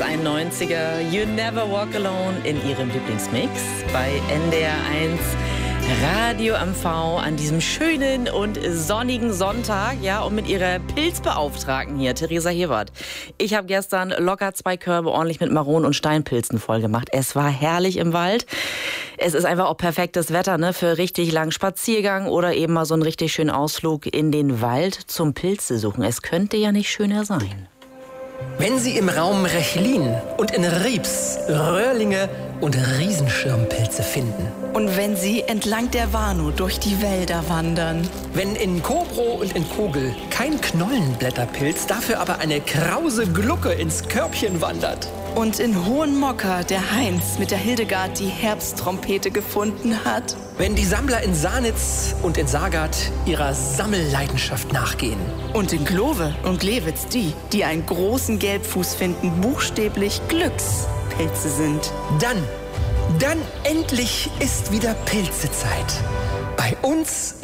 91er You Never Walk Alone in ihrem Lieblingsmix bei NDR 1 Radio MV an diesem schönen und sonnigen Sonntag, ja, und mit ihrer Pilzbeauftragten hier, Theresa Hewert. Ich habe gestern locker 2 Körbe ordentlich mit Maronen und Steinpilzen voll gemacht. Es war herrlich im Wald. Es ist einfach auch perfektes Wetter, ne, für richtig langen Spaziergang oder eben mal so einen richtig schönen Ausflug in den Wald zum Pilze suchen. Es könnte ja nicht schöner sein. Wenn Sie im Raum Rechlin und in Riebs Röhrlinge und Riesenschirmpilze finden. Und wenn Sie entlang der Warnow durch die Wälder wandern. Wenn in Kobrow und in Kogel kein Knollenblätterpilz, dafür aber eine krause Glucke ins Körbchen wandert. Und in Hohenmokka der Heinz mit der Hildegard die Herbsttrompete gefunden hat. Wenn die Sammler in Sanitz und in Sagat ihrer Sammelleidenschaft nachgehen. Und in Glove und Glewitz die einen großen Gelbfuß finden, buchstäblich Glückspilze sind. Dann endlich ist wieder Pilzezeit. Bei uns